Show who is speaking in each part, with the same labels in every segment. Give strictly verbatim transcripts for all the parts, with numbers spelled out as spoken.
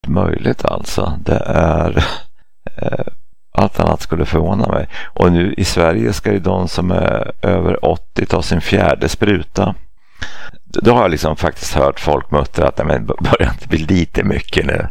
Speaker 1: möjligt alltså. Det är eh, allt annat skulle förvåna mig. Och nu i Sverige ska ju de som är över åttio ta sin fjärde spruta. Då har jag liksom faktiskt hört folk muttra att det börjar inte bli lite mycket nu.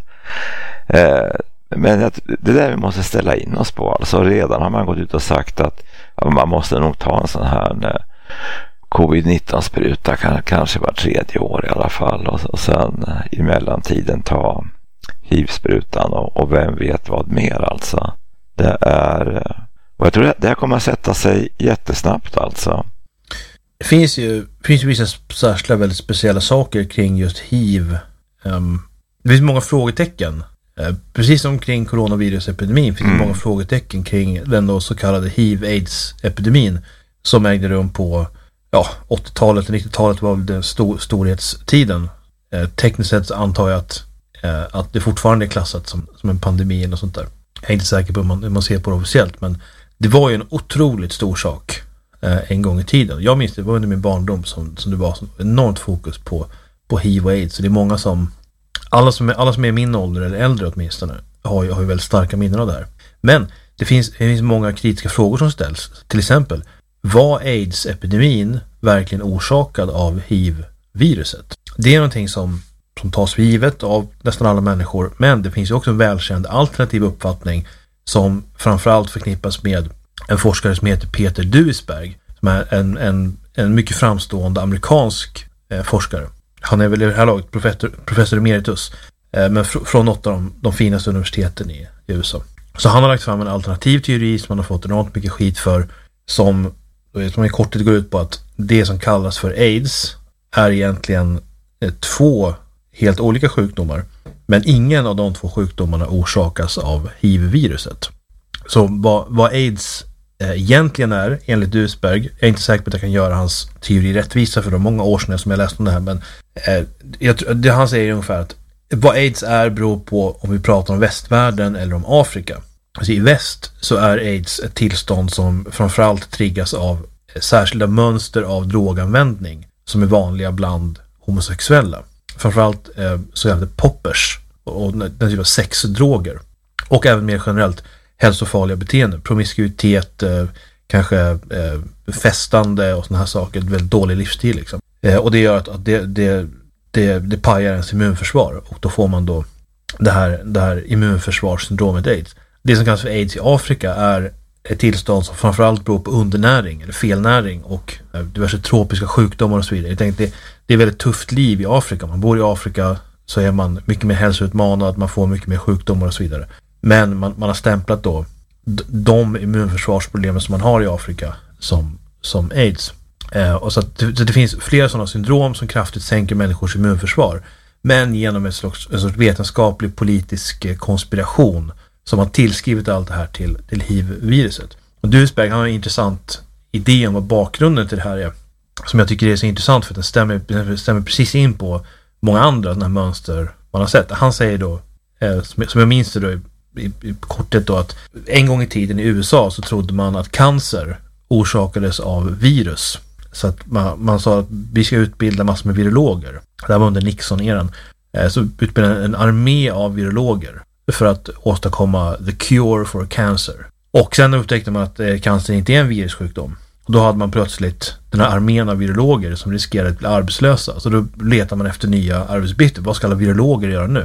Speaker 1: Eh, men det där vi måste ställa in oss på. Alltså redan har man gått ut och sagt att ja, man måste nog ta en sån här eh, covid nitton-spruta kan, kanske var tredje år i alla fall. Och, och sen eh, i mellantiden ta H I V-sprutan och, och vem vet vad mer alltså. Det är, och jag tror det, det här kommer att sätta sig jättesnabbt alltså.
Speaker 2: Det finns ju finns ju vissa särskilda väldigt speciella saker kring just H I V. Um, det finns många frågetecken. Uh, precis som kring coronavirusepidemin finns det mm. många frågetecken kring den då så kallade H I V-AIDS-epidemin som ägde rum på ja, åttiotalet och nittiotalet var väl den stor, storhetstiden. Uh, tekniskt sett antar jag att, uh, att det fortfarande är klassat som, som en pandemi eller sånt där. Jag är inte säker på hur man, hur man ser på det officiellt, men det var ju en otroligt stor sak eh, en gång i tiden. Jag minns det var under min barndom som, som det var som enormt fokus på, på H I V och AIDS. Så det är många som, alla som är, alla som är i min ålder eller äldre åtminstone, har ju, har ju väldigt starka minnen av det här. Men det finns, det finns många kritiska frågor som ställs. Till exempel, var AIDS-epidemin verkligen orsakad av H I V-viruset? Det är någonting som som tas för givet av nästan alla människor, men det finns ju också en välkänd alternativ uppfattning som framförallt förknippas med en forskare som heter Peter Duisberg, som är en, en, en mycket framstående amerikansk eh, forskare. Han är väl i det här laget professor, professor emeritus, eh, men fr- från något av de, de finaste universiteten i, i U S A. Så han har lagt fram en alternativ teori som man har fått enormt mycket skit för, som, som i korthet går ut på att det som kallas för AIDS är egentligen eh, två helt olika sjukdomar, men ingen av de två sjukdomarna orsakas av H I V-viruset. Så vad, vad AIDS eh, egentligen är, enligt Duisberg, jag är inte säker på att jag kan göra hans teori rättvisa för de många år sedan som jag läste om det här, men eh, jag, det han säger är ungefär att vad AIDS är beror på om vi pratar om västvärlden eller om Afrika. Alltså i väst så är AIDS ett tillstånd som framförallt triggas av särskilda mönster av droganvändning som är vanliga bland homosexuella. Framförallt eh, så kallade poppers och, och den typen av sexdroger. Och även mer generellt hälsofarliga beteenden. Promiskuitet, eh, kanske eh, festande och såna här saker. Väldigt dålig livsstil liksom. Eh, och det gör att, att det, det, det, det pajar ens immunförsvar. Och då får man då det här, det här immunförsvarssyndromet AIDS. Det som kallas för AIDS i Afrika är ett tillstånd som framförallt beror på undernäring eller felnäring och eh, diverse tropiska sjukdomar och så vidare. Jag tänkte det, det är väldigt tufft liv i Afrika. Man bor i Afrika så är man mycket mer hälsoutmanad, man får mycket mer sjukdomar och så vidare. Men man, man har stämplat då d- de immunförsvarsproblemen som man har i Afrika som, som AIDS. Eh, och så, att det, så det finns flera sådana syndrom som kraftigt sänker människors immunförsvar. Men genom en sorts, en sorts vetenskaplig politisk eh, konspiration som har tillskrivit allt det här till, till H I V-viruset. Och Duisberg han har en intressant idé om vad bakgrunden till det här är, som jag tycker är så intressant för att den stämmer, den stämmer precis in på många andra sådana här mönster man har sett. Han säger då, eh, som, som jag minns det då i, i, i korthet då, att en gång i tiden i U S A så trodde man att cancer orsakades av virus. Så att man, man sa att vi ska utbilda massor med virologer. Det här var under Nixon-eran. Eh, så utbildade en armé av virologer för att åstadkomma the cure for cancer. Och sen upptäckte man att eh, cancer inte är en virussjukdom. Och då hade man plötsligt den här armén av virologer som riskerade att bli arbetslösa. Så då letar man efter nya arbetsuppgifter. Vad ska alla virologer göra nu?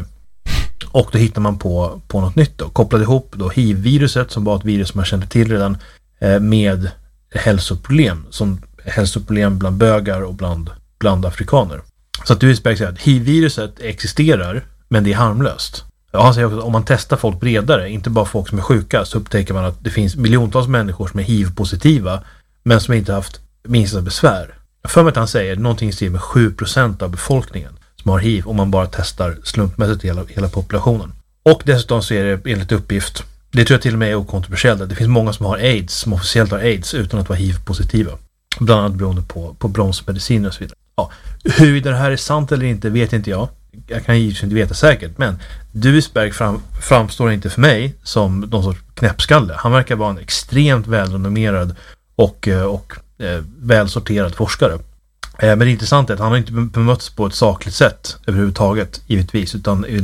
Speaker 2: Och då hittar man på, på något nytt då. Kopplade ihop då H I V-viruset som var ett virus som man kände till redan eh, med hälsoproblem. Som hälsoproblem bland bögar och bland, bland afrikaner. Så att Duisberg säger att H I V-viruset existerar men det är harmlöst. Och han säger också att om man testar folk bredare, inte bara folk som är sjuka, så upptäcker man att det finns miljontals människor som är H I V-positiva men som inte haft minsta besvär. För mig att han säger någonting i stil med sju procent av befolkningen som har H I V om man bara testar slumpmässigt hela, hela populationen. Och dessutom så är det enligt uppgift, det tror jag till och med är okontroversiellt, det finns många som har AIDS, som officiellt har AIDS utan att vara H I V-positiva. Bland annat beroende på, på bromsmediciner och så vidare. Ja, hur det här är sant eller inte vet inte jag. Jag kan givetvis inte veta säkert, men Duisberg fram, framstår inte för mig som någon sorts knäppskalle. Han verkar vara en extremt välrenommerad och, och eh, välsorterad forskare. Eh, men det intressanta är att han har inte bemötts på ett sakligt sätt överhuvudtaget, givetvis, utan i ett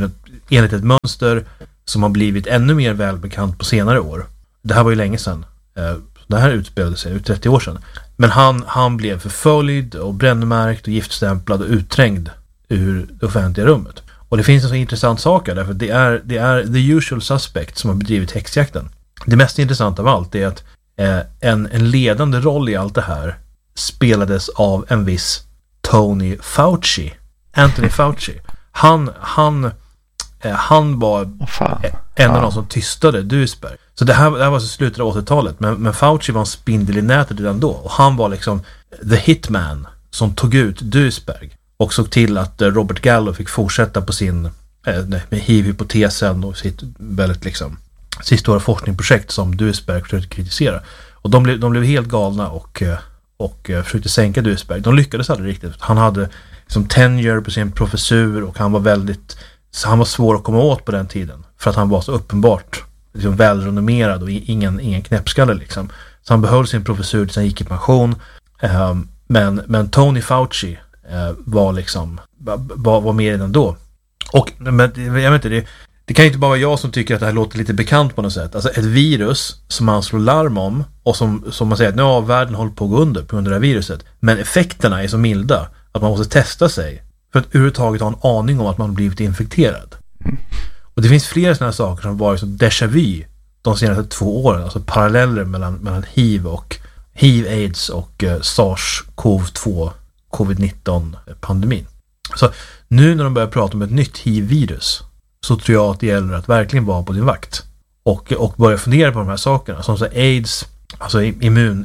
Speaker 2: enligt ett mönster som har blivit ännu mer välbekant på senare år. Det här var ju länge sedan. Det här utspelade sig trettio år sedan. Men han, han blev förföljd och brännmärkt och giftstämplad och utträngd ur det offentliga rummet. Och det finns en så intressant sak här, därför det är, det är the usual suspect som har bedrivit häxjakten. Det mest intressanta av allt är att eh, en, en ledande roll i allt det här spelades av en viss Tony Fauci. Anthony Fauci. Han, han, eh, han var
Speaker 1: oh,
Speaker 2: en av de som tystade Duisberg. Så det här, det här var så slutet av åttiotalet. Men, men Fauci var en spindel i nätet redan då. Och han var liksom the hitman som tog ut Duisberg. Och såg till att Robert Gallo fick fortsätta på sin eh, med hiv-hypotesen och sitt väldigt liksom sitt stora forskningsprojekt som Duisberg försökte kritisera. Och de blev, de blev helt galna och, och försökte sänka Duisberg. De lyckades aldrig riktigt. Han hade liksom tenure på sin professur och han var väldigt så han var svår att komma åt på den tiden. För att han var så uppenbart liksom välrenommerad och ingen, ingen knäppskalle liksom. Så han behöll sin professur tills han gick i pension. Eh, men, men Tony Fauci var liksom var, var med redan då. Och men, jag vet inte, det, det kan ju inte bara vara jag som tycker att det här låter lite bekant på något sätt. Alltså ett virus som man slår larm om och som, som man säger att nu har världen hållit på att gå under på grund av det här viruset. Men effekterna är så milda att man måste testa sig för att överhuvudtaget ha en aning om att man blivit infekterad. Och det finns flera sådana saker som varit som déjà vu de senaste två åren. Alltså paralleller mellan, mellan hiv och hiv, aids och uh, SARS-CoV två covid nitton pandemin. Så nu när de börjar prata om ett nytt hiv-virus så tror jag att det gäller att verkligen vara på din vakt och, och börja fundera på de här sakerna som så aids, alltså immun,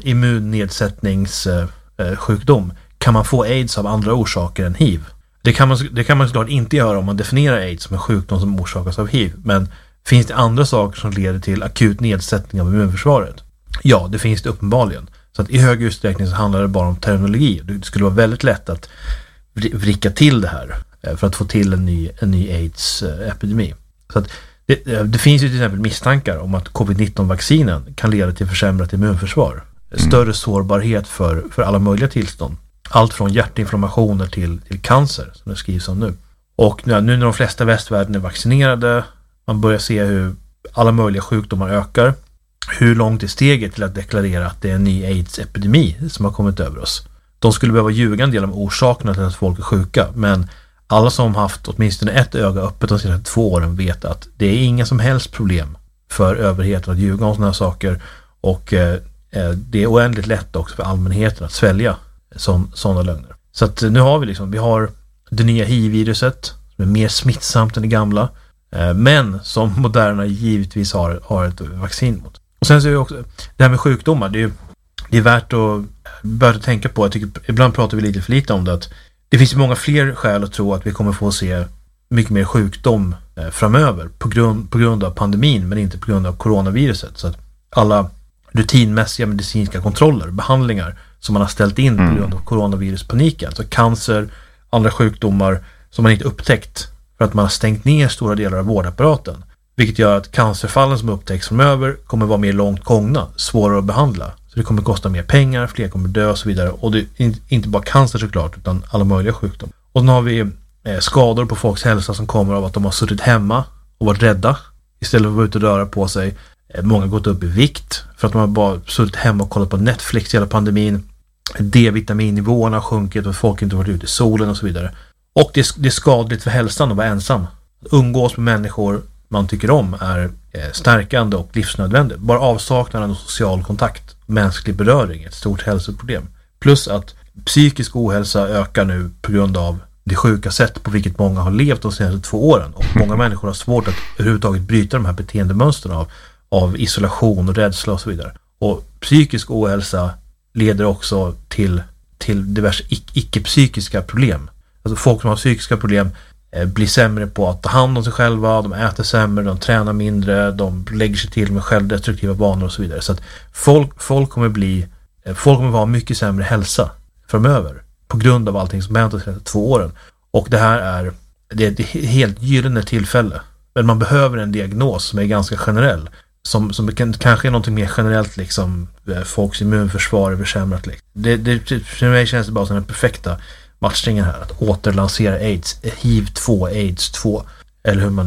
Speaker 2: immunnedsättningssjukdom. Eh, kan man få aids av andra orsaker än hiv? Det kan man, det kan man såklart inte göra om man definierar aids som en sjukdom som orsakas av hiv, men finns det andra saker som leder till akut nedsättning av immunförsvaret? Ja, det finns det uppenbarligen. Så att i hög utsträckning så handlar det bara om terminologi. Det skulle vara väldigt lätt att vricka till det här för att få till en ny, en ny AIDS-epidemi. Så att det, det finns ju till exempel misstankar om att covid nitton-vaccinen kan leda till försämrat immunförsvar. Större sårbarhet för, för alla möjliga tillstånd. Allt från hjärtinflammationer till, till cancer, som det skrivs om nu. Och nu när de flesta västvärlden är vaccinerade, man börjar se hur alla möjliga sjukdomar ökar. Hur långt är steget till att deklarera att det är en ny AIDS-epidemi som har kommit över oss? De skulle behöva ljuga en del om orsakerna till att folk är sjuka, men alla som haft åtminstone ett öga öppet de senaste två åren vet att det är inga som helst problem för överheten att ljuga om sådana här saker, och eh, det är oändligt lätt också för allmänheten att svälja sådana lögner. Så att nu har vi liksom, vi har det nya hiv-viruset som är mer smittsamt än det gamla, eh, men som Moderna givetvis har, har ett vaccin mot. Och sen så är det också det här med sjukdomar, det är, det är värt att, värt att tänka på. Jag tycker, ibland pratar vi lite för lite om det, att det finns många fler skäl att tro att vi kommer få se mycket mer sjukdom eh, framöver på grund, på grund av pandemin, men inte på grund av coronaviruset. Så att alla rutinmässiga medicinska kontroller, behandlingar som man har ställt in på grund av coronaviruspaniken, alltså cancer, andra sjukdomar som man inte upptäckt för att man har stängt ner stora delar av vårdapparaten. Vilket gör att cancerfallen som upptäcks framöver kommer vara mer långt gångna, svårare att behandla. Så det kommer kosta mer pengar, fler kommer dö och så vidare. Och det är inte bara cancer såklart, utan alla möjliga sjukdomar. Och sen har vi eh, skador på folks hälsa som kommer av att de har suttit hemma och varit rädda istället för att vara ute och röra på sig. Eh, många har gått upp i vikt för att de har bara suttit hemma och kollat på Netflix hela pandemin. D-vitaminnivåerna har sjunkit och folk inte varit ute i solen och så vidare. Och det är, det är skadligt för hälsan att vara ensam. Umgås med människor man tycker om är stärkande och livsnödvändigt. Bara avsaknaden av social kontakt, mänsklig beröring är ett stort hälsoproblem. Plus att psykisk ohälsa ökar nu på grund av det sjuka sätt på vilket många har levt de senaste två åren. Och många människor har svårt att överhuvudtaget bryta de här beteendemönstren av, av isolation och rädsla och så vidare. Och psykisk ohälsa leder också till, till diverse icke-psykiska problem. Alltså folk som har psykiska problem blir sämre på att ta hand om sig själva, de äter sämre, de tränar mindre, de lägger sig till med självdestruktiva vanor och så vidare. Så att folk, folk kommer bli, folk kommer ha mycket sämre hälsa framöver på grund av allting som hänt de senaste två åren. Och det här är, det är ett helt gyllene tillfälle. Men man behöver en diagnos som är ganska generell. Som, som kan, kanske är något mer generellt, liksom folks immunförsvar är försämrat. Liksom. Det, det, för mig känns det bara som den perfekta matchningen här, att återlansera AIDS, hiv två, aids två, eller hur man nu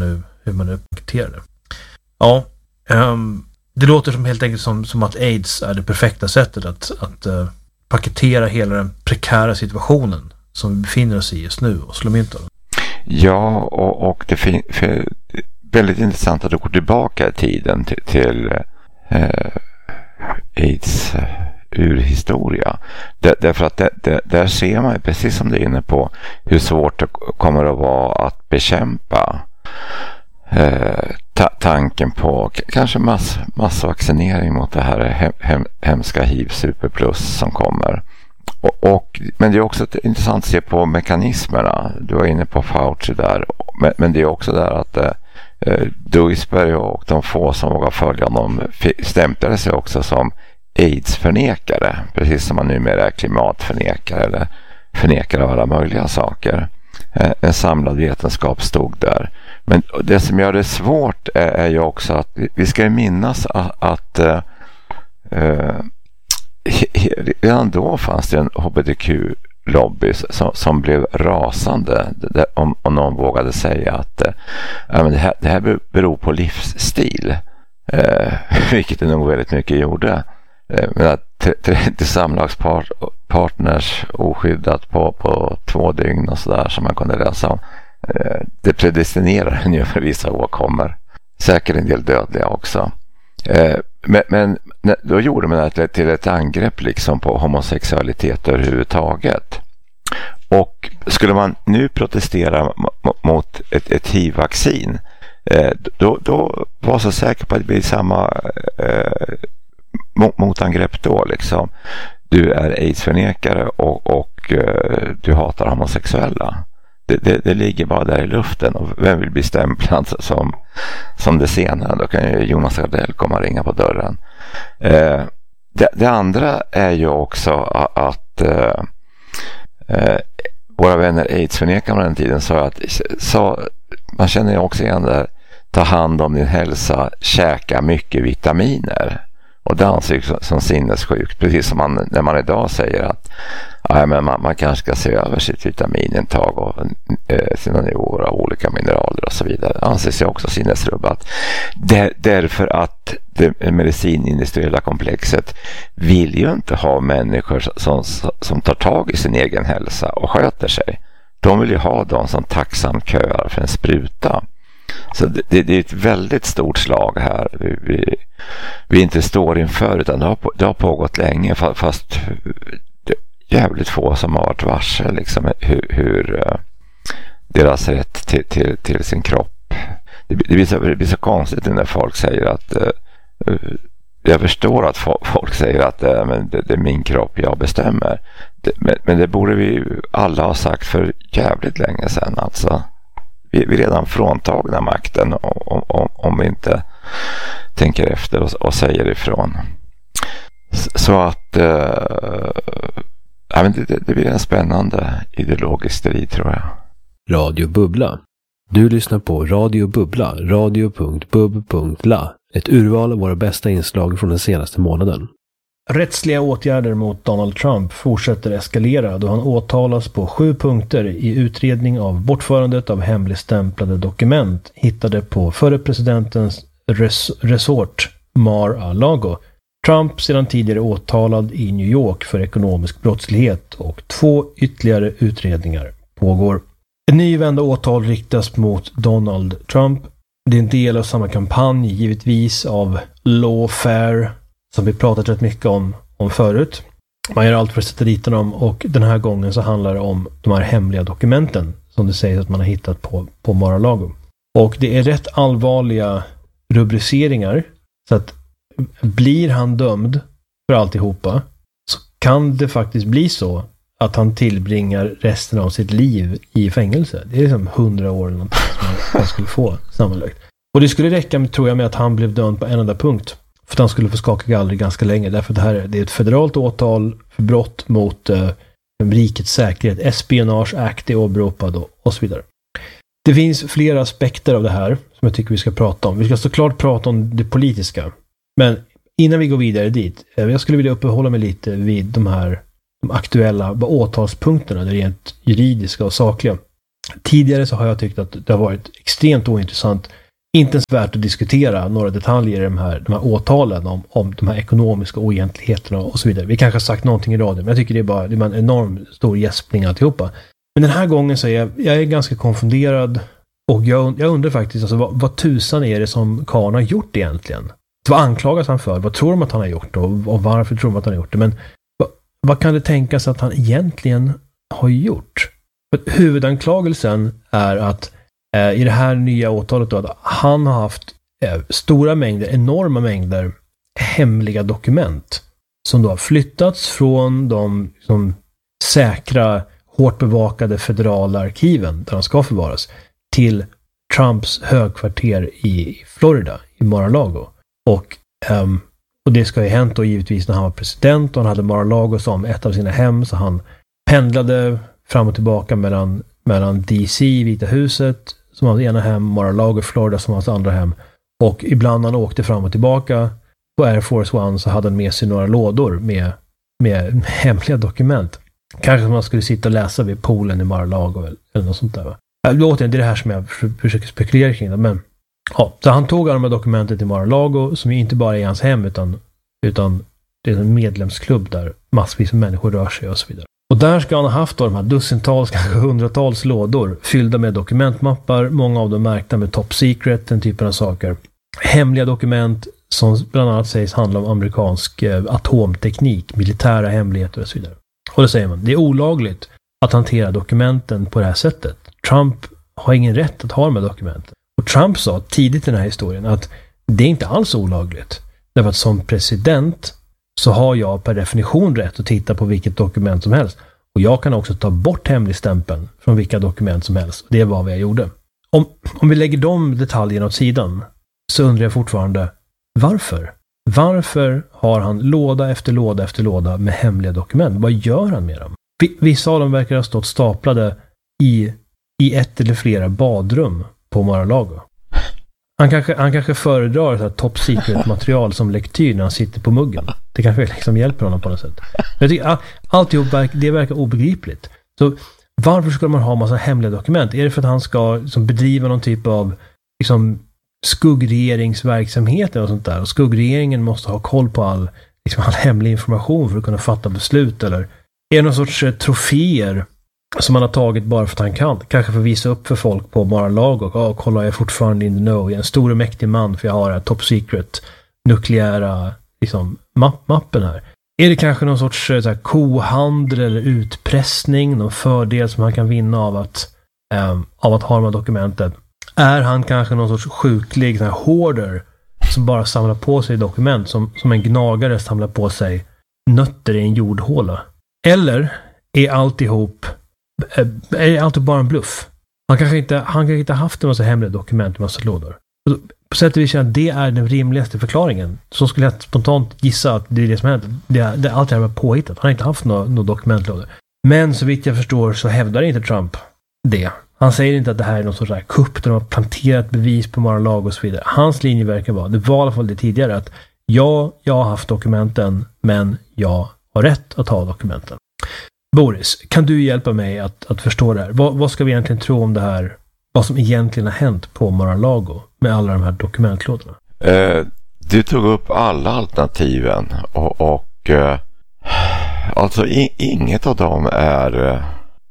Speaker 2: hur man nu paketerar det. Ja, um, det låter som helt enkelt som, som att AIDS är det perfekta sättet att, att uh, paketera hela den prekära situationen som vi befinner oss i just nu och slå mynt av.
Speaker 1: Ja, och, och det fin- för, väldigt intressant att du går tillbaka i tiden till, till eh, AIDS urhistoria. Där, därför att det, det, där ser man, precis som du är inne på, hur svårt det kommer att vara att bekämpa eh, ta, tanken på k- kanske mass, massvaccinering mot det här hem, hem, hemska H I V superplus som kommer. Och, och, men det är också intressant att se på mekanismerna. Du var inne på Fauci där. Men, men det är också där att eh, Duisberg och de få som vågar följa honom stämplade sig också som AIDS-förnekare. Precis som man numera är klimatförnekare eller förnekare av alla möjliga saker. Eh, en samlad vetenskap stod där. Men det som gör det svårt är, är ju också att vi, vi ska minnas att, att eh, redan då fanns det en H B T Q-lobby som, som blev rasande där, om, om någon vågade säga att äh, men det, här, det här beror på livsstil, eh, vilket det nog väldigt mycket gjorde. Eh, men att trettio samlagspartners oskyddat på, på två dygn och sådär som man kunde läsa om, eh, det predestinerar en ju för vissa åkommor. Säkert en del dödliga också. Eh, men, men då gjorde man det till ett angrepp liksom på homosexualitet överhuvudtaget. Och skulle man nu protestera m- mot ett, ett H I V-vaccin, eh, då, då var så säker på att det blir samma eh, motangrepp då liksom. Du är AIDS-förnekare och, och eh, du hatar homosexuella. Det, det, det ligger bara där i luften, och vem vill bli stämplad som, som det senare? Då kan ju Jonas Gardell komma och ringa på dörren. Eh, det, det andra är ju också att, att eh, eh, våra vänner AIDS-förnekare på den tiden sa att sa, man känner ju också igen där, ta hand om din hälsa, käka mycket vitaminer. Och det anses som, som sinnessjukt, precis som man, när man idag säger att ja, men man, man kanske ska se över sitt vitaminintag och eh, sina nivåer av olika mineraler och så vidare. Det anses ju också sinnesrubbat. Där, därför att det medicinindustriella komplexet vill ju inte ha människor som, som tar tag i sin egen hälsa och sköter sig. De vill ju ha de som tacksamt köar för en spruta. Så det, det, det är ett väldigt stort slag här vi, vi, vi inte står inför, utan det har, det har pågått länge, fast det är jävligt få som har varit varse liksom, hur, hur deras rätt till, till, till sin kropp. Det, det, blir så, det blir så konstigt när folk säger att uh, jag förstår att folk säger att uh, men det, det är min kropp, jag bestämmer. Det, men, men det borde vi alla ha sagt för jävligt länge sedan alltså. Vi är redan fråntagna makten om, om, om vi inte tänker efter och, och säger ifrån. Så att uh, ja, men det, det, det blir en spännande ideologisk strid, tror jag.
Speaker 3: Radio Bubbla. Du lyssnar på Radio Bubbla, radio punkt bub punkt la. Ett urval av våra bästa inslag från den senaste månaden.
Speaker 2: Rättsliga åtgärder mot Donald Trump fortsätter eskalera då han åtalas på sju punkter i utredning av bortförandet av hemligstämplade dokument hittade på förre presidentens res- resort Mar-a-Lago. Trump sedan tidigare åtalad i New York för ekonomisk brottslighet, och två ytterligare utredningar pågår. En ny vända åtal riktas mot Donald Trump. Det är en del av samma kampanj, givetvis, av Lawfare som vi pratat rätt mycket om, om förut. Man gör allt för att sätta dit dem, och den här gången så handlar det om de här hemliga dokumenten som det sägs att man har hittat på, på Mar-a-Lago. Och det är rätt allvarliga rubriceringar, så att blir han dömd för alltihopa så kan det faktiskt bli så att han tillbringar resten av sitt liv i fängelse. Det är liksom hundra år eller något som han skulle få sammanlagt. Och det skulle räcka med, tror jag, med att han blev dömd på en enda punkt. För att han skulle få skaka galler ganska länge. Därför det här är, det är ett federalt åtal för brott mot eh, rikets säkerhet. Espionage Act är åberopad och, och så vidare. Det finns flera aspekter av det här som jag tycker vi ska prata om. Vi ska såklart prata om det politiska. Men innan vi går vidare dit, eh, jag skulle vilja uppehålla mig lite vid de här de aktuella åtalspunkterna, det rent juridiska och sakliga. Tidigare så har jag tyckt att det har varit extremt ointressant inte ens värt att diskutera några detaljer i de här, de här åtalen om, om de här ekonomiska oegentligheterna och så vidare. Vi kanske har sagt någonting i radion, men jag tycker det är bara det är en enorm stor gäspning alltihopa. Men den här gången så är jag, jag är ganska konfunderad och jag, jag undrar faktiskt alltså, vad, vad tusan är det som Khan har gjort egentligen? Vad anklagas han för? Vad tror de att han har gjort? Och, och varför tror de att han har gjort det? Men vad, vad kan det tänkas att han egentligen har gjort? För huvudanklagelsen är att eh, i det här nya åtalet då, att han har haft eh, stora mängder, enorma mängder hemliga dokument som då har flyttats från de som säkra, hårt bevakade federala arkiven där de ska förvaras till Trumps högkvarter i Florida, i Mar-a-Lago. Och, um, och det ska ju hänt då givetvis när han var president och han hade Mar-a-Lago som ett av sina hem, så han pendlade fram och tillbaka mellan, mellan D C, Vita huset, som hans ena hem, Mar-a-Lago, Florida som hans andra hem. Och ibland när han åkte fram och tillbaka på Air Force One så hade han med sig några lådor med, med hemliga dokument. Kanske som man skulle sitta och läsa vid poolen i Mar-a-Lago eller, eller något sånt där. Va? Det låter inte det här som jag försöker spekulera kring det, men ja, så han tog alla de här dokumenten till Mar-a-Lago som ju inte bara är hans hem utan, utan det är en medlemsklubb där massvis med människor rör sig och så vidare. Och där ska han ha haft då de här dussintals, kanske hundratals lådor fyllda med dokumentmappar, många av dem märkta med top secret, den typen av saker. Hemliga dokument som bland annat sägs handla om amerikansk eh, atomteknik, militära hemligheter och så vidare. Och då säger man, det är olagligt att hantera dokumenten på det här sättet. Trump har ingen rätt att ha de här dokumenten. Och Trump sa tidigt i den här historien att det är inte alls olagligt. Därför att som president så har jag per definition rätt att titta på vilket dokument som helst. Och jag kan också ta bort hemligstämpeln från vilka dokument som helst. Det var vad jag gjorde. Om, om vi lägger de detaljerna åt sidan så undrar jag fortfarande varför? Varför har han låda efter låda efter låda med hemliga dokument? Vad gör han med dem? Vissa av dem verkar ha stått staplade i, i ett eller flera badrum på Mar-a-Lago. Han kanske, han kanske föredrar så här top secret material som lektyr när han sitter på muggen. Det kanske liksom hjälper honom på något sätt. Jag tycker, alltihop det verkar obegripligt. Så varför ska man ha en massa hemliga dokument? Är det för att han ska liksom, bedriva någon typ av liksom, skuggregeringsverksamhet och sånt där? Och skuggregeringen måste ha koll på all, liksom, all hemlig information för att kunna fatta beslut? Eller är det någon sorts eh, troféer som han har tagit bara för att han kan? Kanske för att visa upp för folk på Mar-a-Lago och oh, kolla, jag är fortfarande in the know. Jag är en stor och mäktig man för jag har här top secret nukleära liksom, mapp- mappen här. Är det kanske någon sorts så här, kohandel eller utpressning, någon fördel som han kan vinna av att, um, av att ha de här dokumenten? Är han kanske någon sorts sjuklig så här, hoarder som bara samlar på sig dokument som, som en gnagare samlar på sig nötter i en jordhåla? Eller är alltihop är alltid bara en bluff? Han kanske inte, han kanske inte haft en massa hemliga dokument i massa lådor. På sätt och vis att det är den rimligaste förklaringen. Så skulle jag spontant gissa att det är det som hänt. Det är, det är allt det här var påhittat. Han har inte haft några, några dokumentlådor. Men så vitt jag förstår så hävdar inte Trump det. Han säger inte att det här är någon sorts här kupp där de har planterat bevis på Mar-a-Lago och så vidare. Hans linje verkar vara, det var i alla fall det tidigare, att ja, jag har haft dokumenten, men jag har rätt att ha dokumenten. Boris, kan du hjälpa mig att, att förstå det här? Vad, vad ska vi egentligen tro om det här? Vad som egentligen har hänt på Mar-a-Lago med alla de här dokumentlådorna?
Speaker 1: Eh, du tog upp alla alternativen och, och eh, alltså i, inget av dem är eh,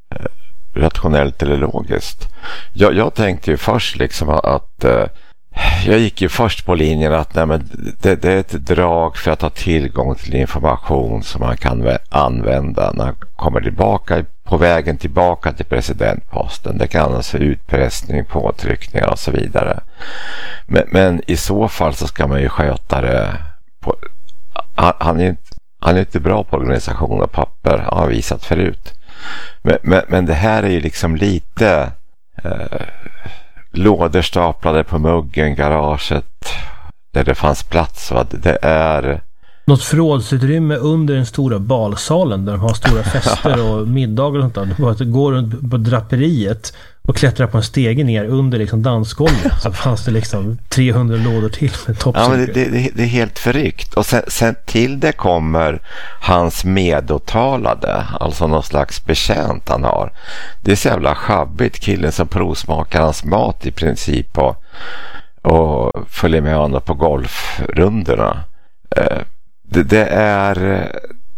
Speaker 1: rationellt eller logiskt. Jag, jag tänkte ju först liksom att, att eh, jag gick ju först på linjen att nej, men det, det är ett drag för att ha tillgång till information som man kan använda när man kommer tillbaka på vägen tillbaka till presidentposten. Det kan alltså utpressning, påtryckningar och så vidare. Men, men i så fall så ska man ju sköta det på, han, han, är inte, han är inte bra på organisation och papper, har han visat förut. Men, men, men det här är ju liksom lite eh, lådor staplade på muggen, garaget där det fanns plats. Va? Det är
Speaker 2: något förrådsutrymme under den stora balsalen där de har stora fester och middagar och sånt där. Du går runt på draperiet och klättrar på en stege ner under liksom dansgolvet, så fanns det liksom trehundra lådor till med top
Speaker 1: ja, men det, det, det är helt förryckt. Och sen, sen till det kommer hans medåtalade, alltså någon slags betjänt han har. Det är så jävla schabbigt, killen som provsmakar hans mat i princip och och följer med honom på golfrundorna. Det, det är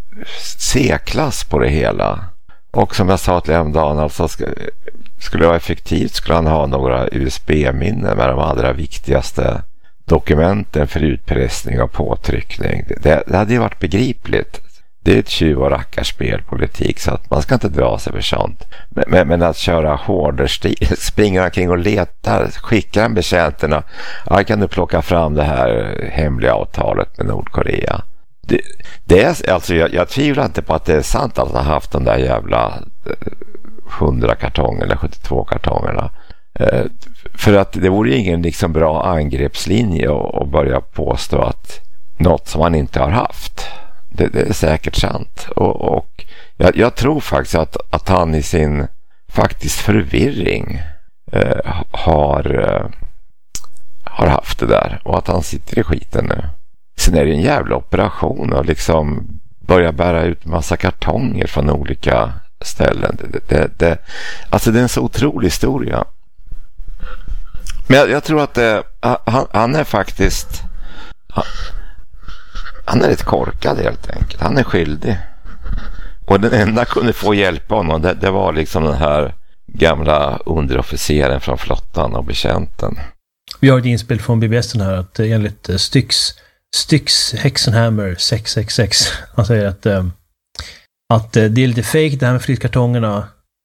Speaker 1: C-klass på det hela. Och som jag sa till häromdagen, alltså skulle det vara effektivt skulle han ha några U S B-minnen med de allra viktigaste dokumenten för utpressning och påtryckning. Det, det hade ju varit begripligt. Det är ett tjuv- och rackarspelpolitik, så att man ska inte dra sig för sånt. Men, men, men att köra hårdare stil, springa omkring och leta, skicka en betjänterna. Ja, kan du plocka fram det här hemliga avtalet med Nordkorea? Det, det är, alltså, jag, jag tvivlar inte på att det är sant att han har haft de där jävla hundra kartongerna eller sjuttiotvå kartongerna. Eh, för att det vore ju ingen liksom bra angreppslinje att börja påstå att något som han inte har haft. Det, det är säkert sant. Och, och jag, jag tror faktiskt att, att han i sin faktiskt förvirring eh, har, eh, har haft det där. Och att han sitter i skiten nu. Sen är det en jävla operation och liksom börja bära ut massa kartonger från olika ställen. Det, det, det, alltså det är en så otrolig historia. Men jag, jag tror att det, han, han är faktiskt... Han, Han är lite korkad helt enkelt. Han är skyldig. Och den enda kunde få hjälpa honom, det, det var liksom den här gamla underofficeren från flottan och betjänten.
Speaker 2: Vi har ett inspel från B B S här att enligt Styx, Styx Hexenhammer sex sex sex, han säger att, att det är lite fake det här med flytkartongerna.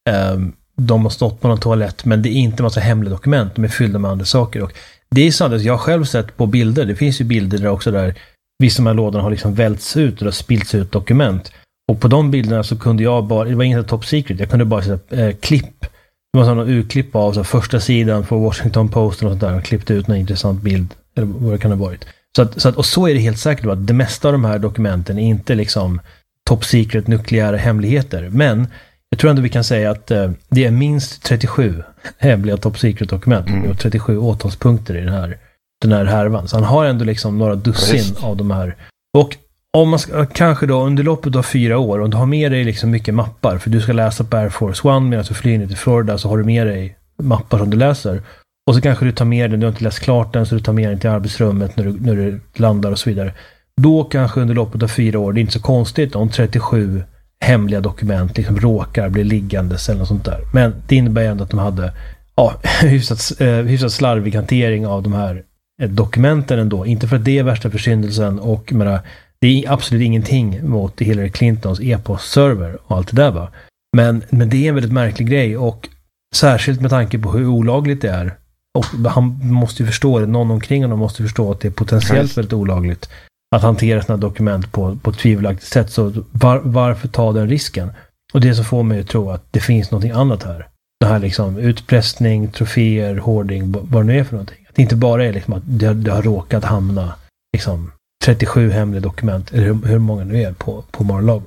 Speaker 2: De har stått på någon toalett, men det är inte en massa hemliga dokument. De är fyllda med andra saker. Och det är sant att jag har själv sett på bilder. Det finns ju bilder där också där vissa av de här lådorna har liksom välts ut och spillts ut dokument. Och på de bilderna så kunde jag bara, det var inget top secret, jag kunde bara sätta eh, klipp. Det var sådana urklipp av så första sidan för Washington Post och sånt där. Och klippte ut en intressant bild, eller vad det kan ha varit. Så att, så att, och så är det helt säkert att det mesta av de här dokumenten är inte liksom top secret nukleära hemligheter. Men jag tror ändå vi kan säga att eh, det är minst trettiosju hemliga top secret dokument. Mm. Och trettiosju åtalspunkter i den här den här härvan. Så han har ändå liksom några dussin Just. av de här. Och om man ska, kanske då under loppet av fyra år, och du har med dig liksom mycket mappar, för du ska läsa på Air Force One medan du flyger ner till Florida, så har du med dig mappar som du läser. Och så kanske du tar med den, du har inte läst klart den, så du tar med den till arbetsrummet när du, när du landar och så vidare. Då kanske under loppet av fyra år, det är inte så konstigt om trettiosju hemliga dokument liksom råkar bli liggandes eller något sånt där. Men det innebär ändå att de hade ja, hyfsat, eh, hyfsat slarvig hantering av de här dokumenten ändå. Inte för att det är värsta försyndelsen, och menar, det är absolut ingenting mot Hillary Clintons e-postserver och allt det där va. Men, men det är en väldigt märklig grej, och särskilt med tanke på hur olagligt det är. Och han måste ju förstå det, någon omkring honom måste förstå att det är potentiellt väldigt olagligt att hantera sådana dokument på, på ett tvivelaktigt sätt. Så var, varför ta den risken? Och det som får mig att tro att det finns någonting annat här. Det här liksom utpressning, troféer, hoarding, vad det nu är för någonting. Att det inte bara är liksom att det, det har råkat hamna liksom trettiosju hemliga dokument, eller hur, hur många nu är på, på Mar-a-Lago.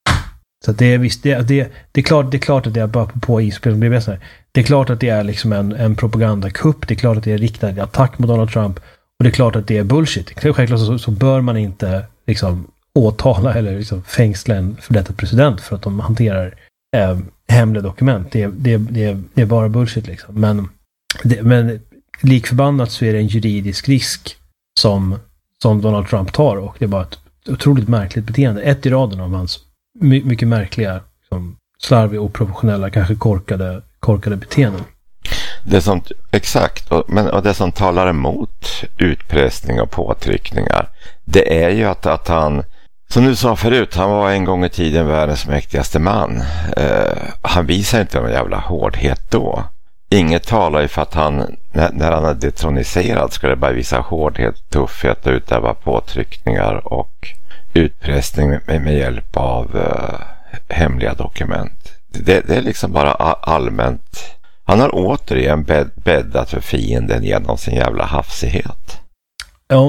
Speaker 2: Så att det är visst, det, det, det, är klart, det är klart att det är bara på, på inspel B B S här. Det är klart att det är liksom en, en propagandakupp, det är klart att det är riktad attack mot Donald Trump, och det är klart att det är bullshit. Självklart så, så bör man inte liksom åtala eller liksom fängsla en för detta president för att de hanterar eh, hemliga dokument. Det, det, det, det är bara bullshit liksom. Men, det, men likförbannat så är det en juridisk risk som, som Donald Trump tar, och det är bara ett otroligt märkligt beteende. Ett i raden av hans my, mycket märkliga liksom, slarviga och professionella, kanske korkade, korkade beteenden.
Speaker 1: Det som, exakt, och, men, och det som talar emot utpressning och påtryckningar, det är ju att, att han, som du sa förut, han var en gång i tiden världens mäktigaste man. Eh, han visar inte någon jävla hårdhet då. Inget talar ju för att han, när, när han är detroniserad, skulle bara visa hårdhet, tuffhet och utöva påtryckningar och utpressning med, med hjälp av eh, hemliga dokument. Det, det är liksom bara allmänt. Han har återigen bädd, bäddat för fienden genom sin jävla hafsighet.
Speaker 2: Ja,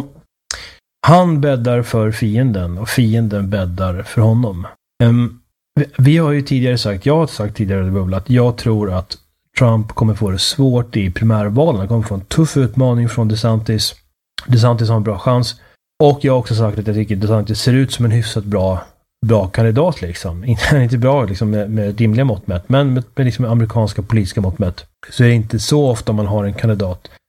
Speaker 2: han bäddar för fienden och fienden bäddar för honom. Um, vi, vi har ju tidigare sagt, jag har sagt tidigare i bubblan, att jag tror att Trump kommer få det svårt i primärvalen. Han kommer få en tuff utmaning från DeSantis. DeSantis har en bra chans. Och jag har också sagt att jag tycker att DeSantis ser ut som en hyfsat bra, bra kandidat. Liksom. Inte, inte bra liksom, med, med rimliga mått mätt, men med, med liksom amerikanska politiska mått mätt. Så är det inte så ofta man har en kandidat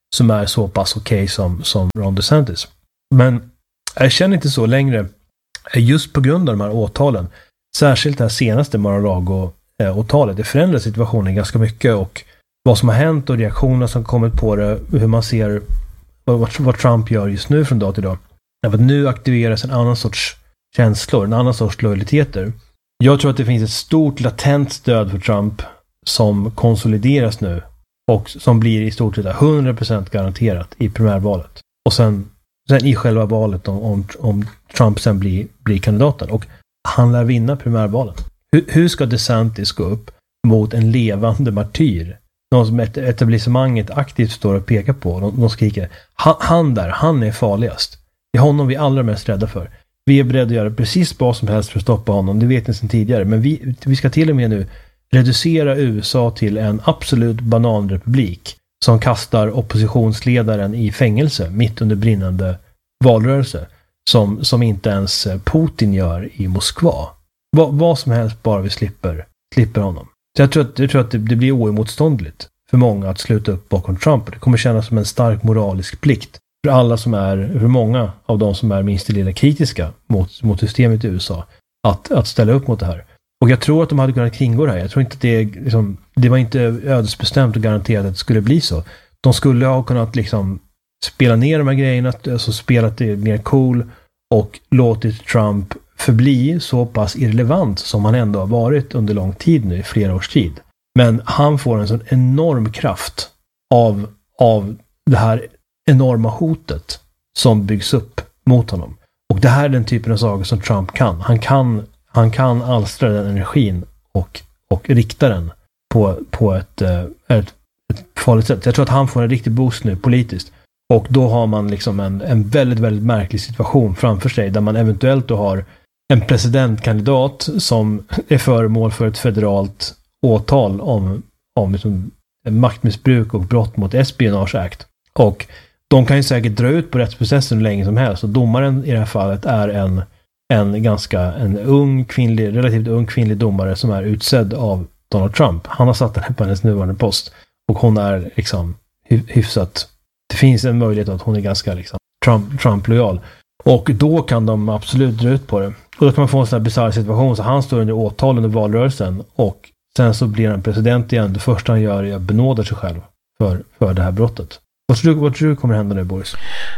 Speaker 2: som är så pass okej okay som, som Ron DeSantis. Men jag känner inte så längre just på grund av de här åtalen. Särskilt det här senaste Mar-a-Lago-åtalet. Det förändrar situationen ganska mycket och vad som har hänt och reaktionerna som kommit på det, hur man ser vad, vad Trump gör just nu från dag till dag. Att nu aktiveras en annan sorts känslor, en annan sorts lojaliteter. Jag tror att det finns ett stort latent stöd för Trump som konsolideras nu och som blir i stort sett hundra procent garanterat i primärvalet. Och sen, sen i själva valet om, om, om Trump sen blir, blir kandidaten. Och han lär vinna primärvalen. Hur, hur ska DeSantis gå upp mot en levande martyr? Någon som etablissemanget aktivt står och pekar på. De, de skriker, han, han där, han är farligast. Det är honom vi allra mest rädda för. Vi är beredda att göra precis vad som helst för att stoppa honom. Det vet ni sedan tidigare. Men vi, vi ska till och med nu reducera U S A till en absolut bananrepublik som kastar oppositionsledaren i fängelse mitt under brinnande valrörelse. Som, som inte ens Putin gör i Moskva. Va, vad som helst bara vi slipper, slipper honom. Så jag tror att, jag tror att det, det blir oemotståndligt för många att sluta upp bakom Trump. Det kommer kännas som en stark moralisk plikt för alla som är, för många av de som är minst lilla kritiska mot, mot systemet i U S A att, att ställa upp mot det här. Och jag tror att de hade kunnat kringgå det här. Jag tror inte att det, liksom, det var inte ödesbestämt och garanterat att det skulle bli så. De skulle ha kunnat liksom spela ner de här grejerna, alltså spelat det mer cool och låtit Trump förbli så pass irrelevant som han ändå har varit under lång tid nu, flera års tid. Men han får en sån enorm kraft av, av det här enorma hotet som byggs upp mot honom. Och det här är den typen av saker som Trump kan. Han kan, han kan alstra den energin och, och rikta den på, på ett, ett, ett farligt sätt. Jag tror att han får en riktig boost nu politiskt. Och då har man liksom en, en väldigt, väldigt märklig situation framför sig där man eventuellt då har en presidentkandidat som är föremål för ett federalt åtal om, om liksom maktmissbruk och brott mot Espionage Act. Och de kan ju säkert dra ut på rättsprocessen hur länge som helst. Och domaren i det här fallet är en, en ganska en ung kvinnlig, relativt ung kvinnlig domare som är utsedd av Donald Trump. Han har satt den här på hennes nuvarande post. Och hon är liksom hyfsat. Det finns en möjlighet att hon är ganska liksom Trump, Trump-lojal. Och då kan de absolut dra ut på det. Och då kan man få en sån här bizarr situation så han står under åtal under valrörelsen och sen så blir han president igen. Det första han gör är att benåda sig själv för, för det här brottet. Vad tror, du, vad tror du kommer hända nu, Boris?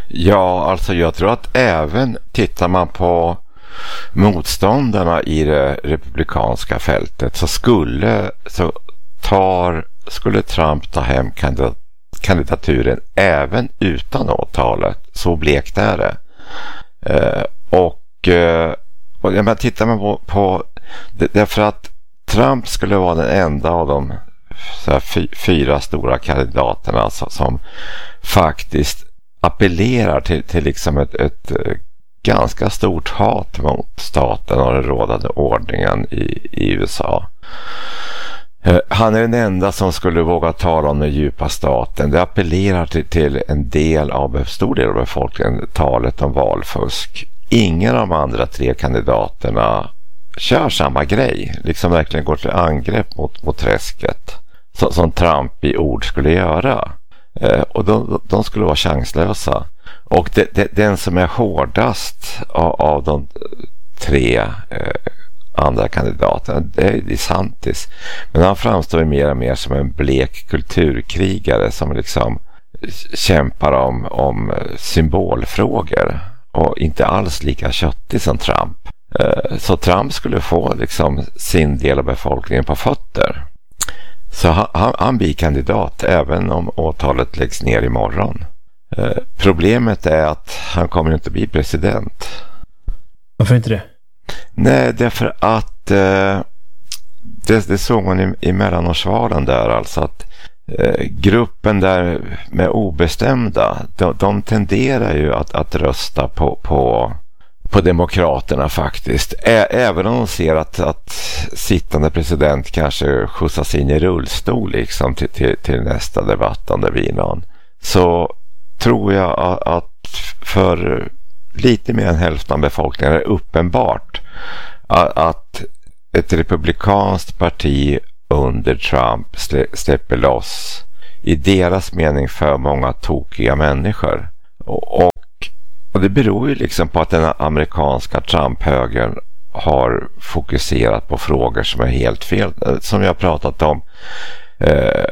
Speaker 1: Ja, alltså jag tror att även tittar man på motståndarna i det republikanska fältet så skulle, så tar, skulle Trump ta hem kandidat, kandidaturen även utan åtalet. Så blekt är det. Eh, och, eh, och ja, men tittar man på, på det, därför att Trump skulle vara den enda av de så här, fy, fyra stora kandidaterna som, som faktiskt appellerar till, till liksom ett, ett ganska stort hat mot staten och den rådande ordningen i, i U S A. Han är den enda som skulle våga tala om den djupa staten. Det appellerar till, till en del av en stor del av befolkningen, talet om valfusk. Ingen av de andra tre kandidaterna kör samma grej. Liksom verkligen går till angrepp mot, mot träsket. Så, som Trump i ord skulle göra. Eh, och de, de skulle vara chanslösa. Och det, det, den som är hårdast av, av de tre eh, andra kandidaterna, det är DeSantis. Men han framstår mer och mer som en blek kulturkrigare som liksom kämpar om, om symbolfrågor och inte alls lika köttig som Trump. Så Trump skulle få liksom sin del av befolkningen på fötter. Så han, han blir kandidat även om åtalet läggs ner imorgon. Problemet är att han kommer inte bli president.
Speaker 2: Varför inte det?
Speaker 1: Nej, därför att eh, det, det såg man i, i mellanårsvalen där, alltså att eh, gruppen där med obestämda, de, de tenderar ju att, att rösta på, på, på demokraterna faktiskt. Ä, även om de ser att, att sittande president kanske skjutsas in i rullstol liksom till, till, till nästa debattande vinan. Så tror jag att, att för lite mer än hälften av befolkningen är uppenbart att ett republikanskt parti under Trump släpper loss i deras mening för många tokiga människor. Och, och, och det beror ju liksom på att den amerikanska Trump-högern har fokuserat på frågor som är helt fel. Som jag har pratat om, eh,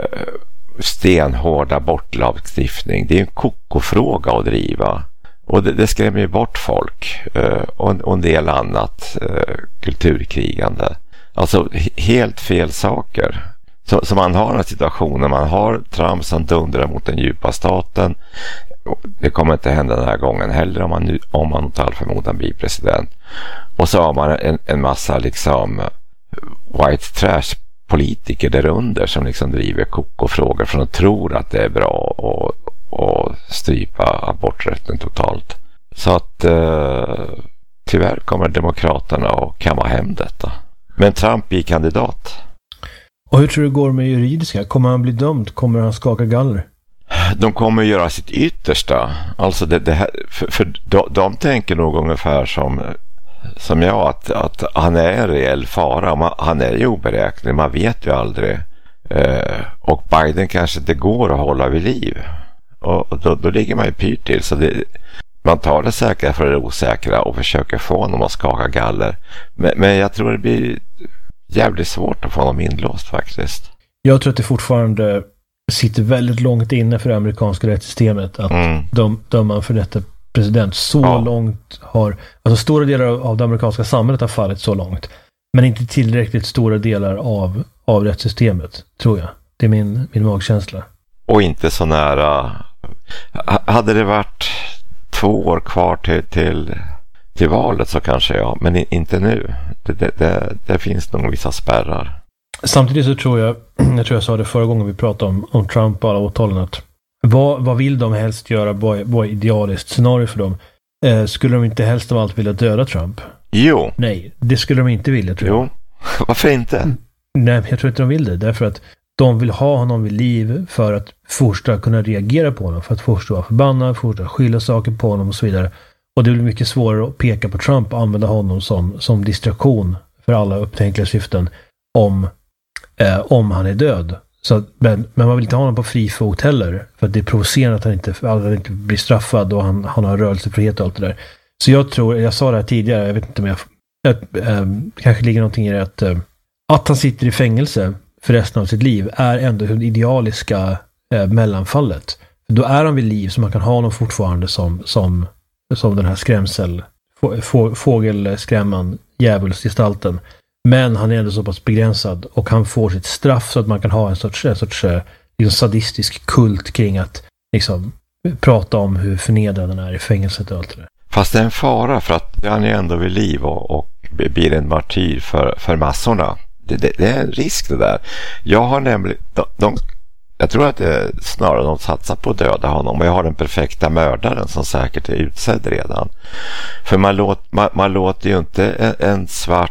Speaker 1: stenhård abortlagstiftning. Det är en kokofråga att driva. Och det, det skrämmer ju bort folk. Eh, och, och en del annat eh, kulturkrigande. Alltså helt fel saker. Så, så man har en situation när man har Trump som dundrar mot den djupa staten. Det kommer inte hända den här gången heller om man, nu, om man mot all förmodan blir president. Och så har man en, en massa liksom white trash politiker där under som liksom driver kokofrågor från att tro att det är bra och, och strypa aborträtten totalt. Så att eh, tyvärr kommer demokraterna att kamma hem detta. Men Trump är kandidat.
Speaker 2: Och hur tror du det går med juridiska? Kommer han bli dömd? Kommer han skaka galler?
Speaker 1: De kommer att göra sitt yttersta. Alltså det, det här, för, för de, de tänker nog ungefär som, som jag, att, att han är en reell fara. Man, han är ju oberäknelig, man vet ju aldrig. Eh, och Biden kanske inte går att hålla vid liv. Och, och då, då ligger man ju pyrt till. Så det, man tar det säkra för det osäkra och försöker få honom att skaka galler. Men, men jag tror det blir jävligt svårt att få honom inlåst faktiskt.
Speaker 2: Jag tror att det fortfarande sitter väldigt långt inne för det amerikanska rättssystemet att mm. de döma för detta president så ja. långt har, alltså stora delar av det amerikanska samhället har fallit så långt, men inte tillräckligt stora delar av, av rättssystemet, tror jag. Det är min, min magkänsla.
Speaker 1: Och inte så nära. Hade det varit två år kvar till, till, till valet så kanske ja, men inte nu. Det, det, det, det finns nog vissa spärrar. Samtidigt
Speaker 2: så tror jag, jag tror jag sa det förra gången vi pratade om, om Trump och alla åtalen, att vad, vad vill de helst göra, vad, vad är idealiskt scenario för dem? Eh, skulle de inte helst av allt vilja döda Trump?
Speaker 1: Jo.
Speaker 2: Nej, det skulle de inte vilja, tror jag.
Speaker 1: Jo, varför inte?
Speaker 2: Nej, jag tror inte de vill det, därför att de vill ha honom vid liv för att fortsätta kunna reagera på honom, för att fortsätta vara förbannad, fortsätta skylla saker på honom och så vidare. Och det blir mycket svårare att peka på Trump och använda honom som, som distraktion för alla upptänkliga syften om Eh, om han är död. Så, men, men man vill inte ha honom på fri fot heller, för att det är provocerande att han inte, att han inte blir straffad och han, han har rörelsefrihet och allt det där. Så jag tror, jag sa det här tidigare, jag vet inte om jag att, eh, kanske ligger någonting i det, att, eh, att han sitter i fängelse för resten av sitt liv är ändå det idealiska eh, mellanfallet. Då är han vid liv så man kan ha honom fortfarande som, som, som den här skrämsel få, få, fågelskrämman, djävulsgestalten. Men han är ändå så pass begränsad och han får sitt straff så att man kan ha en sorts, en sorts liksom sadistisk kult kring att liksom, prata om hur förnedrad den är i fängelset och allt det där.
Speaker 1: Fast det är en fara, för att han är ändå vid liv och, och blir en martyr för, för massorna. Det, det, det är en risk det där. Jag har nämligen, de, de, jag tror att det är snarare de satsar på att döda honom, och jag har den perfekta mördaren som säkert är utsedd redan. För man, låt, man, man låter ju inte en, en svart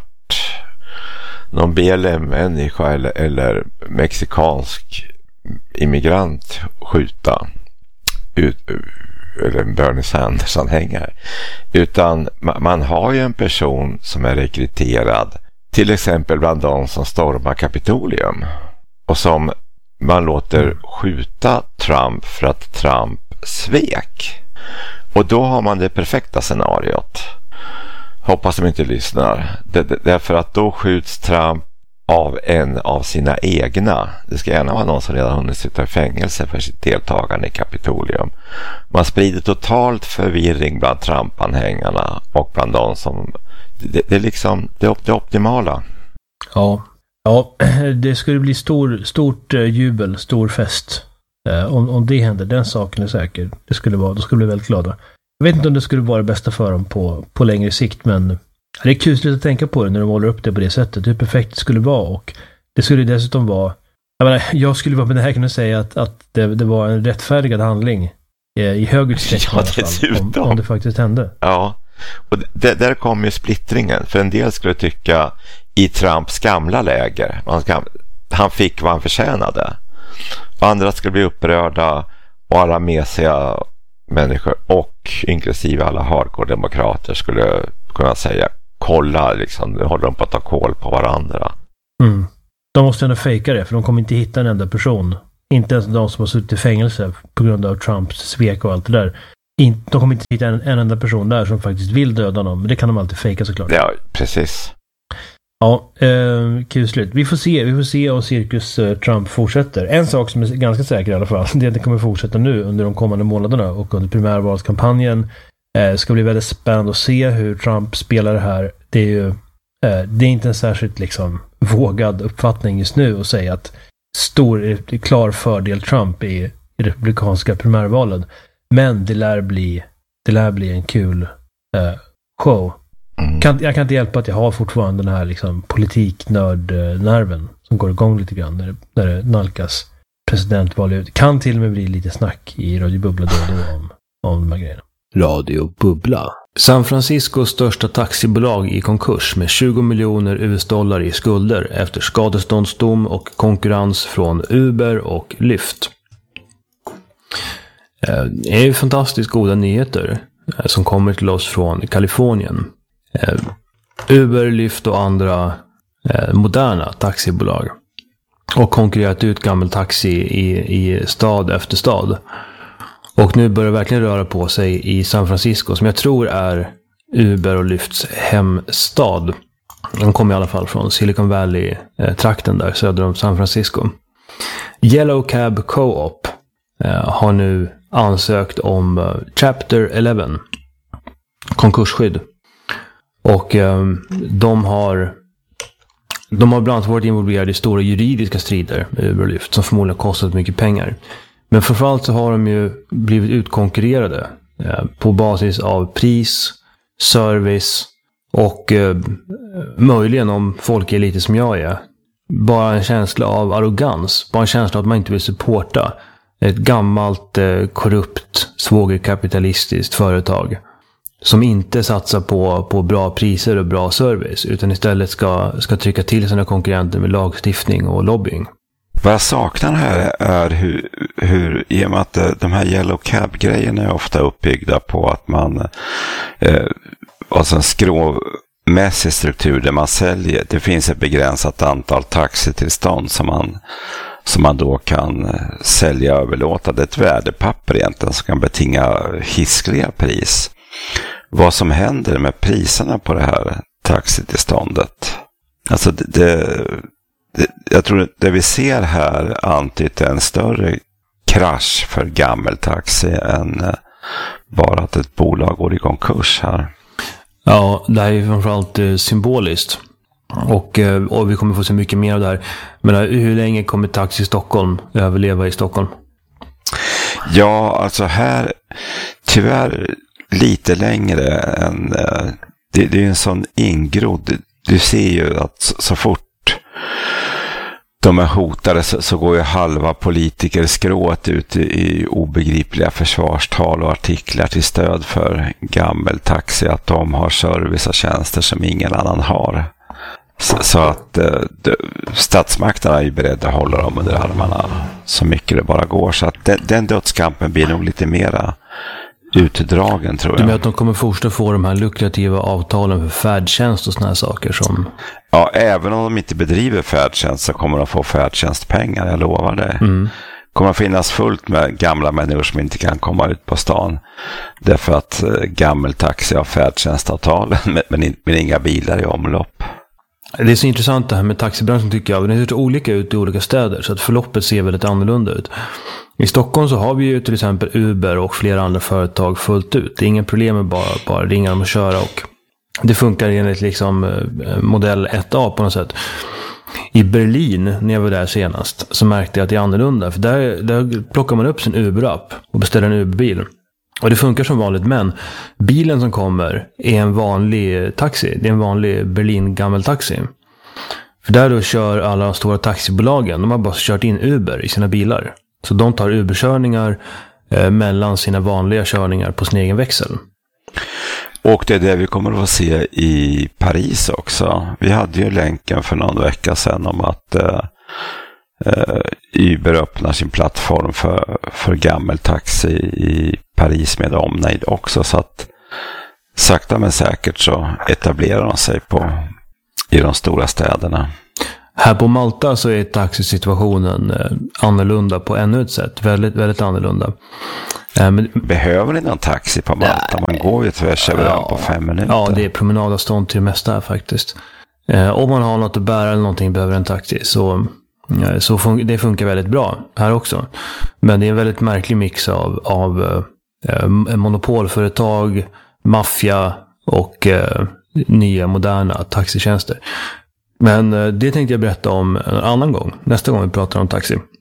Speaker 1: någon B L M-människa eller, eller mexikansk immigrant skjuta ut, eller en Bernie Sanders-anhängare, utan man, man har ju en person som är rekryterad till exempel bland de som stormar Kapitolium och som man låter skjuta Trump för att Trump svek, och då har man det perfekta scenariot. Hoppas de inte lyssnar. Därför att då skjuts Trump av en av sina egna. Det ska gärna vara någon som redan hunnit sitta i fängelse för sitt deltagande i Kapitolium. Man sprider totalt förvirring bland Trump-anhängarna och bland de som... Det, det är liksom det, det optimala.
Speaker 2: Ja. Ja, det skulle bli stor, stort jubel, stor fest. Om, om det händer, den saken är säker. Det skulle vara, då skulle bli väldigt glada. Jag vet inte om det skulle vara det bästa för dem på, på längre sikt, men det är kusligt att tänka på det när de håller upp det på det sättet. Hur perfekt det skulle vara, och det skulle dessutom vara... Jag menar, jag skulle vara med det här kunna säga att, att det, det var en rättfärdigad handling i hög utsträckning
Speaker 1: ja,
Speaker 2: i alla fall, om, om det faktiskt hände.
Speaker 1: Ja, och det, där kommer ju splittringen. För en del skulle tycka i Trumps gamla läger, man ska, han fick vad han förtjänade. Och andra skulle bli upprörda, och alla mesiga människor och inklusive alla hardcore-demokrater skulle kunna säga, kolla liksom, nu håller de på att ta koll på varandra.
Speaker 2: Mm. De måste ändå fejka det, för de kommer inte hitta en enda person inte ens de som har suttit i fängelse på grund av Trumps svek och allt det där. In, de kommer inte hitta en, en enda person där som faktiskt vill döda honom. Men det kan de alltid fejka såklart.
Speaker 1: Ja, precis.
Speaker 2: Ja, eh, kusligt. Vi får se, vi får se om cirkus eh, Trump fortsätter. En sak som är ganska säker i alla fall, det är att det kommer fortsätta nu under de kommande månaderna och under primärvalskampanjen. Eh, ska bli väldigt spännande att se hur Trump spelar det här. Det är ju eh, det är inte en särskilt liksom vågad uppfattning just nu att säga att stor, klar fördel Trump i, i republikanska primärvalen. Men det lär bli det lär bli en kul eh, show. Mm. Kan, jag kan inte hjälpa att jag har fortfarande den här liksom, politiknörd-nerven som går igång lite grann när det, när det nalkas presidentval ut. Kan till och med bli lite snack i Radio Bubbla då och då om, om de här grejerna.
Speaker 3: Radio Bubbla. San Franciscos största taxibolag i konkurs med tjugo miljoner U S-dollar i skulder efter skadeståndsdom och konkurrens från Uber och Lyft. Det är ju fantastiskt goda nyheter som kommer till oss från Kalifornien. Uber, Lyft och andra moderna taxibolag och konkurrerat ut gammal taxi i, i stad efter stad. Och nu börjar det verkligen röra på sig i San Francisco som jag tror är Uber och Lyfts hemstad. De kommer i alla fall från Silicon Valley-trakten där söder om San Francisco. Yellow Cab Co-op har nu ansökt om Chapter elva, konkursskydd. Och eh, de har de har bland annat varit involverade i stora juridiska strider med Uber och Lyft som förmodligen kostat mycket pengar. Men framförallt så har de ju blivit utkonkurrerade eh, på basis av pris, service och eh, möjligen, om folk är lite som jag är, bara en känsla av arrogans, bara en känsla av att man inte vill supporta ett gammalt eh, korrupt svågerkapitalistiskt företag som inte satsar på, på bra priser och bra service utan istället ska, ska trycka till sina konkurrenter med lagstiftning och lobbying.
Speaker 1: Vad jag saknar här är hur, hur i och med att de här Yellow Cab-grejerna är ofta uppbyggda på att man eh, alltså en skråmässig struktur där man säljer, det finns ett begränsat antal taxitillstånd som man som man då kan sälja och överlåta. Det är ett värdepapper egentligen som kan betinga hiskliga pris. Vad som händer med priserna på det här taxitillståndet. Alltså det, det, det, jag tror det vi ser här antyder en större krasch för gammeltaxi än bara att ett bolag går i konkurs här.
Speaker 3: Ja, det här är framförallt eh, symboliskt. Och, och vi kommer få se mycket mer av det här. Men hur länge kommer Taxi Stockholm överleva i Stockholm?
Speaker 1: Ja, alltså här tyvärr lite längre än det, det är en sån ingrodd. Du ser ju att så, så fort de är hotade så, så går ju halva politiker skrået ut i, i obegripliga försvarstal och artiklar till stöd för gammeltaxi, att de har service och tjänster som ingen annan har. Så, så att eh, de, statsmakterna är beredda att hålla dem under armarna så mycket det bara går. Så att den, den dödskampen blir nog lite mera utdragen, tror jag.
Speaker 3: Du menar att de kommer fortsätta få de här lukrativa avtalen för färdtjänst och såna här saker som...
Speaker 1: Ja, även om de inte bedriver färdtjänst så kommer de få färdtjänstpengar, jag lovar det. Mm. Kommer att finnas fullt med gamla människor som inte kan komma ut på stan därför att eh, gammeltaxi har färdtjänstavtal men, men, men inga bilar i omlopp.
Speaker 3: Det är så intressant det här med taxibranschen, tycker jag. Det ser så olika ut i olika städer så att förloppet ser väldigt annorlunda ut. I Stockholm så har vi ju till exempel Uber och flera andra företag fullt ut. Det är ingen problem med bara, bara ringa dem och köra, och det funkar enligt liksom modell ett A på något sätt. I Berlin, när jag var där senast, så märkte jag att det är annorlunda. För där, där plockar man upp sin Uber-app och beställer en Uber-bil. Och det funkar som vanligt, men bilen som kommer är en vanlig taxi. Det är en vanlig Berlin gammeltaxi. För där då kör alla de stora taxibolagen, de har bara kört in Uber i sina bilar. Så de tar Uber-körningar eh, mellan sina vanliga körningar på sin egen växel.
Speaker 1: Och det är det vi kommer att få se i Paris också. Vi hade ju länken för någon vecka sedan om att eh, eh, Uber öppnar sin plattform för, för gammeltaxi i Paris med omnejd också. Så att sakta men säkert så etablerar de sig på, i de stora städerna.
Speaker 3: Här på Malta så är taxisituationen annorlunda på ännu ett sätt. Väldigt, väldigt annorlunda. Men,
Speaker 1: behöver ni någon taxi på Malta? Man går ju tvärs över ja, på fem minuter.
Speaker 3: Ja, det är promenadavstånd till det mesta här faktiskt. Om man har något att bära eller någonting behöver en taxi så, så fun- det funkar väldigt bra här också. Men det är en väldigt märklig mix av, av eh, monopolföretag, maffia och eh, nya moderna taxitjänster. Men eh, det tänkte jag berätta om en annan gång. Nästa gång vi pratar om taxi.